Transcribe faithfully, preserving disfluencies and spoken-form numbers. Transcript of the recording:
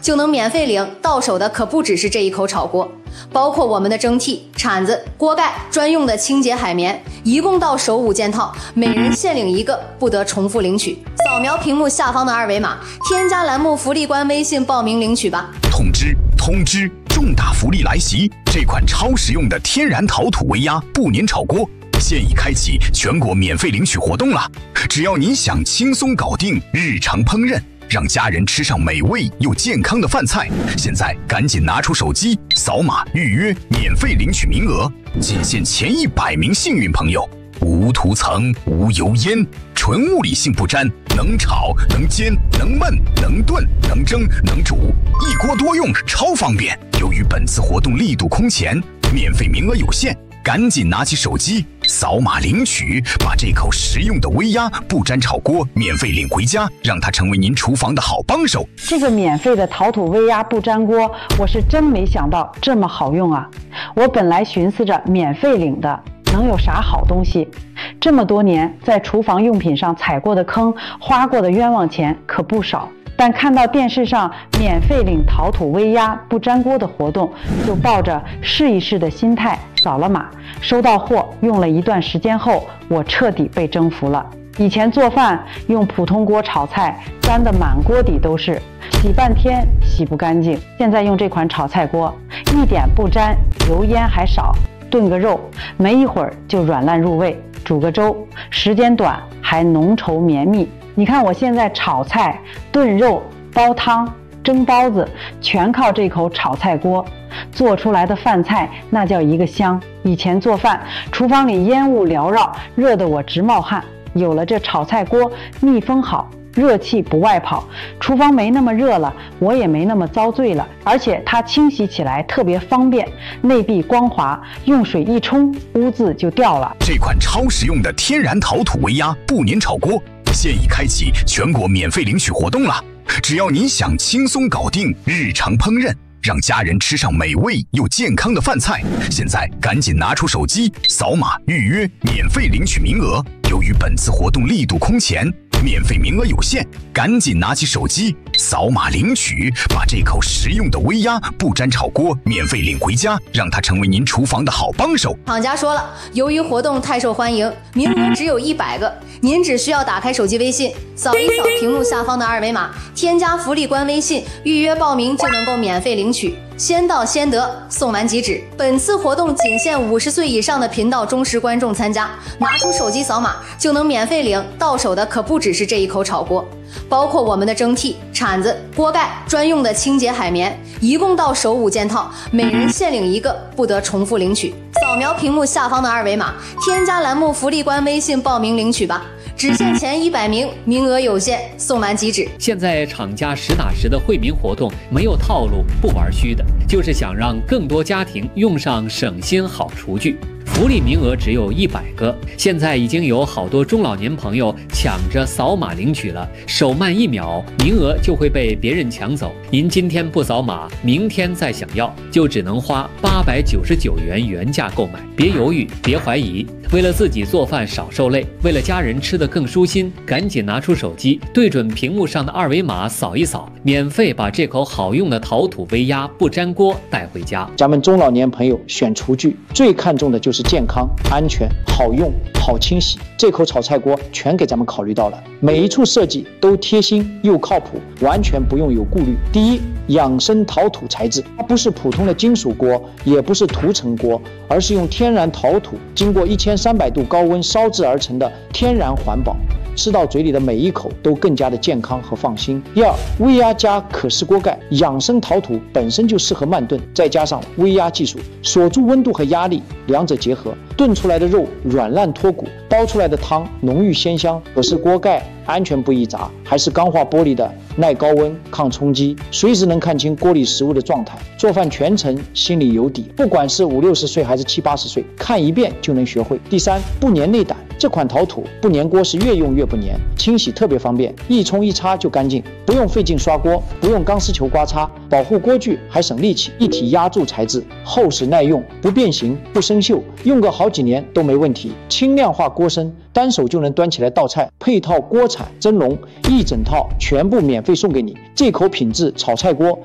就能免费领，到手的可不只是这一口炒锅，包括我们的蒸屉、铲子、锅盖、专用的清洁海绵，一共到手五件套，每人限领一个，不得重复领取。扫描屏幕下方的二维码，添加栏目福利官微信报名领取吧。 通知通知，重大福利来袭！这款超实用的天然陶土微压不粘炒锅现已开启全国免费领取活动了。只要你想轻松搞定日常烹饪，让家人吃上美味又健康的饭菜，现在赶紧拿出手机扫码预约，免费领取名额，仅限前一百名幸运朋友。无涂层、无油烟，纯物理性不粘，能炒能煎能焖能炖能蒸能煮，一锅多用，超方便。由于本次活动力度空前，免费名额有限，赶紧拿起手机扫码领取，把这口实用的微压不粘炒锅免费领回家，让它成为您厨房的好帮手。 这个免费的陶土微压不粘锅，我是真没想到这么好用啊！我本来寻思着免费领的能有啥好东西，这么多年在厨房用品上踩过的坑，花过的冤枉钱可不少，但看到电视上免费领陶土微压不粘锅的活动，就抱着试一试的心态扫了码，收到货用了一段时间后，我彻底被征服了。以前做饭用普通锅炒菜，粘得满锅底都是，洗半天洗不干净。现在用这款炒菜锅，一点不粘，油烟还少，炖个肉没一会儿就软烂入味，煮个粥时间短还浓稠绵密。你看我现在炒菜、炖肉、煲汤、蒸包子，全靠这口炒菜锅做出来的饭菜，那叫一个香。以前做饭厨房里烟雾缭绕，热得我直冒汗，有了这炒菜锅，密封好，热气不外跑，厨房没那么热了，我也没那么遭罪了。而且它清洗起来特别方便，内壁光滑，用水一冲，污渍就掉了。 这款超实用的天然陶土微压不粘炒锅现已开启全国免费领取活动了。只要您想轻松搞定日常烹饪，让家人吃上美味又健康的饭菜，现在赶紧拿出手机扫码预约，免费领取名额。由于本次活动力度空前，免费名额有限，赶紧拿起手机扫码领取，把这口实用的微压不粘炒锅免费领回家，让它成为您厨房的好帮手。 厂家说了，由于活动太受欢迎，名额只有一百个，您只需要打开手机微信，扫一扫屏幕下方的二维码，添加福利官微信，预约报名就能够免费领取。先到先得，送完即止。本次活动仅限五十岁以上的频道忠实观众参加，拿出手机扫码就能免费领，到手的可不只是这一口炒锅，包括我们的蒸屉、铲子、锅盖、专用的清洁海绵，一共到手五件套，每人限领一个，不得重复领取。扫描屏幕下方的二维码，添加栏目福利官微信报名领取吧。只限前一百名，名额有限，送完即止。 现在厂家实打实的惠民活动，没有套路，不玩虚的，就是想让更多家庭用上省心好厨具。福利名额只有一百个，现在已经有好多中老年朋友抢着扫码领取了，手慢一秒，名额就会被别人抢走。您今天不扫码，明天再想要，就只能花八百九十九元原价购买。别犹豫，别怀疑，为了自己做饭少受累，为了家人吃得更舒心，赶紧拿出手机，对准屏幕上的二维码扫一扫，免费把这口好用的陶土微压不粘锅带回家。 咱们中老年朋友选厨具最看重的就是健康、安全、好用、好清洗，这口炒菜锅全给咱们考虑到了，每一处设计都贴心又靠谱，完全不用有顾虑。第一，养生陶土材质，它不是普通的金属锅，也不是涂层锅，而是用天然陶土经过一千三百度高温烧制而成的天然环保，吃到嘴里的每一口都更加的健康和放心。第二，微压加可视锅盖，养生陶土本身就适合慢炖，再加上微压技术，锁住温度和压力，两者结合，炖出来的肉软烂脱骨，煲出来的汤浓郁鲜香。可视锅盖安全不易砸，还是钢化玻璃的，耐高温、抗冲击，随时能看清锅里食物的状态，做饭全程心里有底。不管是五六十岁还是七八十岁，看一遍就能学会。第三，不粘内胆，这款陶土不粘锅是越用越不粘，清洗特别方便，一冲一擦就干净，不用费劲刷锅，不用钢丝球刮擦，保护锅具还省力气。一体压铸材质，厚实耐用，不变形不生锈，用个好几年都没问题。轻量化锅身，单手就能端起来倒菜，配套锅铲、蒸笼一整套全部免费送给你。这口品质炒菜锅